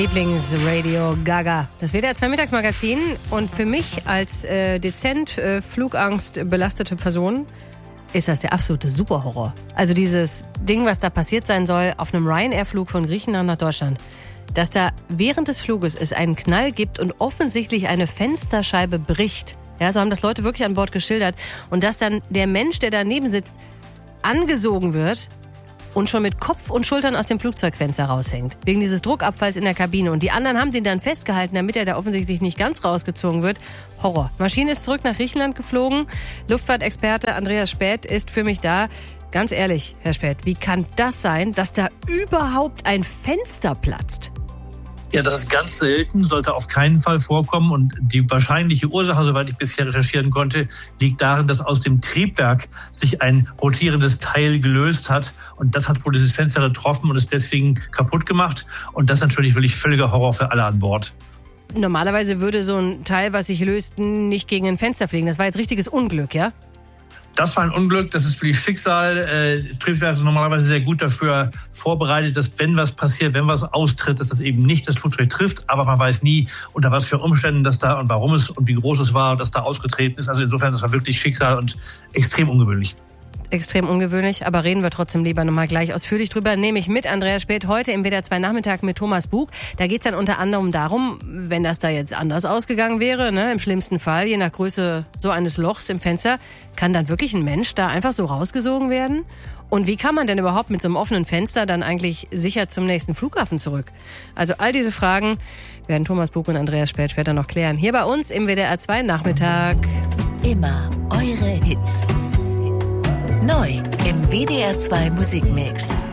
Lieblingsradio Gaga. Das WDR 2 Mittagsmagazin. Und für mich als dezent Flugangst belastete Person ist das der absolute Superhorror. Also dieses Ding, was da passiert sein soll auf einem Ryanair-Flug von Griechenland nach Deutschland. Dass da während des Fluges es einen Knall gibt und offensichtlich eine Fensterscheibe bricht. Ja, so haben das Leute wirklich an Bord geschildert. Und dass dann der Mensch, der daneben sitzt, angesogen wird und schon mit Kopf und Schultern aus dem Flugzeugfenster raushängt. Wegen dieses Druckabfalls in der Kabine. Und die anderen haben den dann festgehalten, damit er da offensichtlich nicht ganz rausgezogen wird. Horror. Maschine ist zurück nach Griechenland geflogen. Luftfahrtexperte Andreas Späth ist für mich da. Ganz ehrlich, Herr Späth, wie kann das sein, dass da überhaupt ein Fenster platzt? Ja, das ist ganz selten, sollte auf keinen Fall vorkommen. Und die wahrscheinliche Ursache, soweit ich bisher recherchieren konnte, liegt darin, dass aus dem Triebwerk sich ein rotierendes Teil gelöst hat. Und das hat wohl dieses Fenster getroffen und ist deswegen kaputt gemacht. Und das ist natürlich wirklich völliger Horror für alle an Bord. Normalerweise würde so ein Teil, was sich löst, nicht gegen ein Fenster fliegen. Das war jetzt richtiges Unglück, ja? Das war ein Unglück, das ist für die Schicksal. Triebwerke sind normalerweise sehr gut dafür vorbereitet, dass wenn was passiert, wenn was austritt, dass das eben nicht das Flugzeug trifft. Aber man weiß nie, unter was für Umständen das da und warum es und wie groß es war, dass da ausgetreten ist. Also insofern, das war wirklich Schicksal und extrem ungewöhnlich. Extrem ungewöhnlich, aber reden wir trotzdem lieber nochmal gleich ausführlich drüber. Nehme ich mit Andreas Späth heute im WDR 2 Nachmittag mit Thomas Bug. Da geht's dann unter anderem darum, wenn das da jetzt anders ausgegangen wäre, ne, im schlimmsten Fall, je nach Größe so eines Lochs im Fenster, kann dann wirklich ein Mensch da einfach so rausgesogen werden? Und wie kann man denn überhaupt mit so einem offenen Fenster dann eigentlich sicher zum nächsten Flughafen zurück? Also all diese Fragen werden Thomas Bug und Andreas Späth später noch klären. Hier bei uns im WDR 2 Nachmittag. Immer eure Hits. Neu im WDR 2 Musikmix.